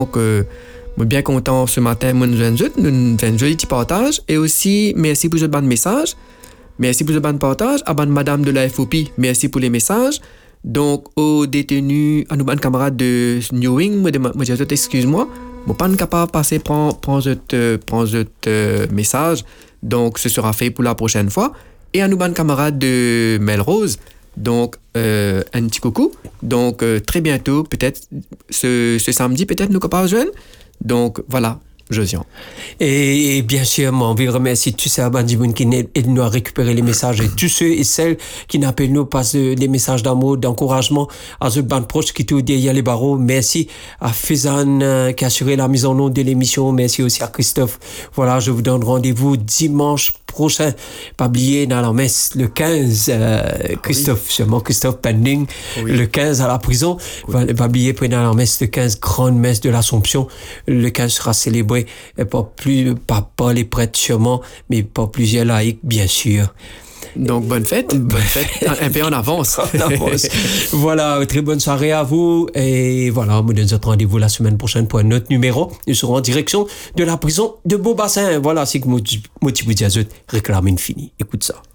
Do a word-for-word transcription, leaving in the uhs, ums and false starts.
Donc, euh, je suis bien content ce matin, nous avons un joli petit partage. Et aussi, merci pour ce bon message. Merci pour ce bon partage. À bonne madame de la F O P, merci pour les messages. Donc, aux détenus, à nos bonnes camarades de New Wing, moi, moi, je dis, excuse-moi, je ne suis pas capable de passer prendre ce euh, message. Donc, ce sera fait pour la prochaine fois. Et à nos bonnes camarades de Melrose, donc, euh, un petit coucou. Donc, euh, très bientôt, peut-être, ce, ce samedi, peut-être, nous capables jeunes. Donc, voilà, Josian. Et, et bien sûr, moi, on veut remercier tous ces abandonnés qui aident nous à récupérer les messages et tous ceux et celles qui n'appellent nous passent des messages d'amour, d'encouragement à ce bande proche qui tout derrière les barreaux. Merci à Fezan euh, qui a assuré la mise en onde de l'émission. Merci aussi à Christophe. Voilà, je vous donne rendez-vous dimanche prochain. Pas oublier dans la messe le quinze, euh, Christophe, oui. Seulement Christophe Pending, oui. Le quinze à la prison. Oui. Pas oublier pour dans la messe le quinze, grande messe de l'Assomption. Le quinze sera célébré pas plus, pas, pas les prêtres sûrement, mais pas plusieurs laïcs, bien sûr. Donc, bonne fête. Bonne fête. Un peu en avance. En avance. Voilà, très bonne soirée à vous. Et voilà, nous nous rendez-vous la semaine prochaine pour un autre numéro. Nous serons en direction de la prison de Beaubassin. Voilà, c'est que Moti Boudiazot réclame une finie. Écoute ça.